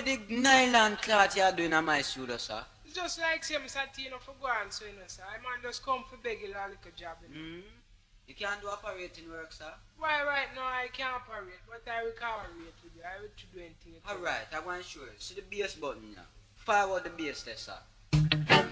the nylon cloth you're doing on my studio, sir? It's just like same Satino for go on, so you know, sir. I man just come for beg you a little job, you know. You can't do operating work, sir? Why right now I can't operate, but I will cooperate with you. I will do anything. Alright, I want to show you. See the bass button now. Fire out the bass there, sir.